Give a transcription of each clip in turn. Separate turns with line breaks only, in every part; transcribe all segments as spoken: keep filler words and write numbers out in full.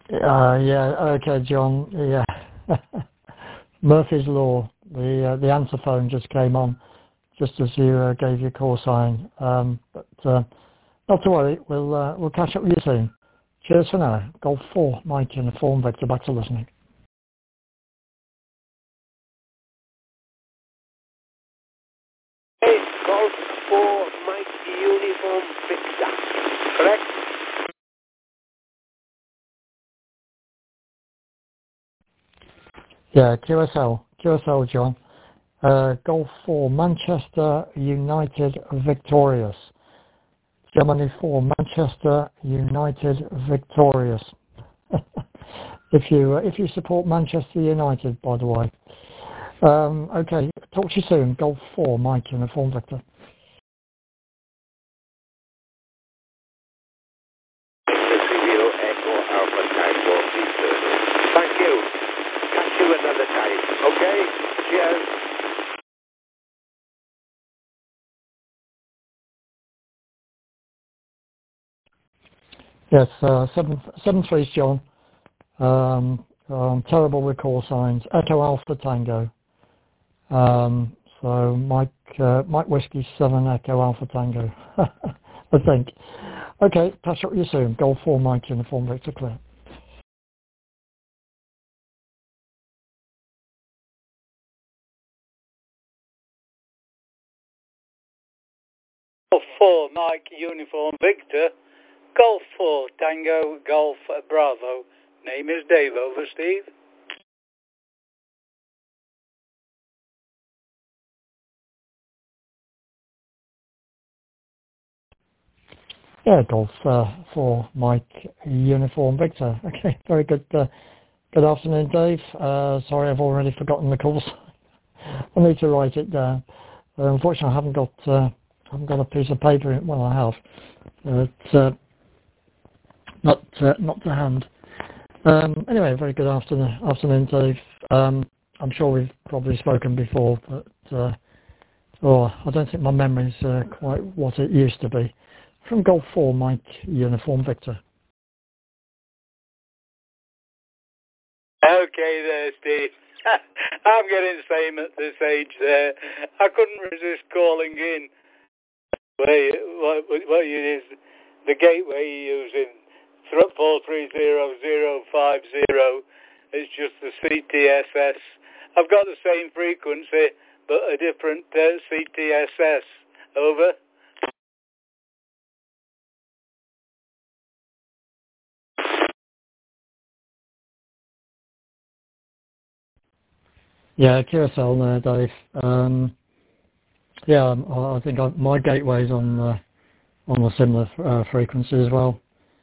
Uh, yeah, okay, John. Yeah. Murphy's Law. The uh, the answer phone just came on just as you uh, gave your call sign. Um, but uh, not to worry, we'll uh, we'll catch up with you soon. Cheers for now. Golf four, Mike in the form vector. Back to listening.
Hey, Golf four, Mike Uniform Victor. Correct?
Yeah, Q S L. Q S L, John. Uh, Golf four, Manchester United victorious. Germany four, Manchester United victorious. if you uh, if you support Manchester United, by the way. Um, okay, talk to you soon. Golf four, Mike in the form vector.
Zero Echo Alpha Tango Eastern. Thank you. Catch you another time. Okay? Cheers.
Yes, uh, seven seven threes, John. Um, um, terrible with call signs. Echo Alpha Tango. Um, so Mike uh, Mike Whiskey seven Echo Alpha Tango. I think. Okay, catch up with you soon. Golf four, Mike in the form vector clear.
Golf four, Mike Uniform Victor. Golf four, Tango Golf Bravo. Name is Dave. Over, Steve.
Yeah, Golf uh, four, Mike Uniform Victor. Okay, very good. Uh, good afternoon, Dave. Uh, sorry, I've already forgotten the calls. I need to write it down. Uh, unfortunately, I haven't got uh, haven't got a piece of paper. Well, I have, but uh, not uh, not to hand. Um, anyway, very good afternoon, afternoon, Dave. Um, I'm sure we've probably spoken before, but uh, oh, I don't think my memory's uh, quite what it used to be. From Golf four, Mike Uniform Victor.
Okay there, Steve. I'm getting the same at this age there. I couldn't resist calling in. What, what you is the gateway you're using, four three zero zero five zero. It's just the C T S S. I've got the same frequency, but a different uh, C T S S. Over.
Yeah, Q S L there, Dave. Um, yeah, um, I I think I, my gateway's on uh, on a similar uh, frequency as well.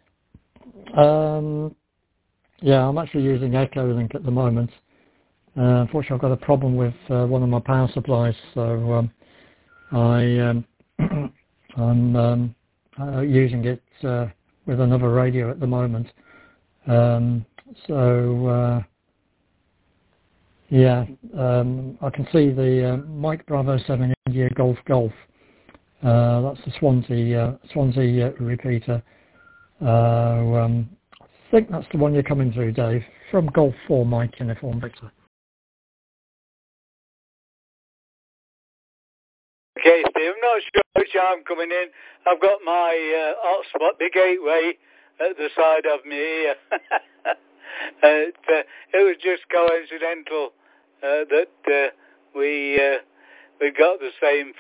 Um, yeah, I'm actually using EchoLink at the moment. Uh, unfortunately, I've got a problem with uh, one of my power supplies, so um, I um, I'm um, uh, using it uh, with another radio at the moment. Um, so uh, yeah, um, I can see the uh, Mike Bravo seven India Golf Golf. Uh, that's the Swansea uh, Swansea uh, repeater. Uh, um, I think that's the one you're coming through, Dave. From Golf four, Mike Uniform Victor.
Okay, Steve, I'm not sure which I'm coming in. I've got my uh, hotspot, the gateway, at the side of me here. it, uh, it was just coincidental uh, that uh, we uh, we got the same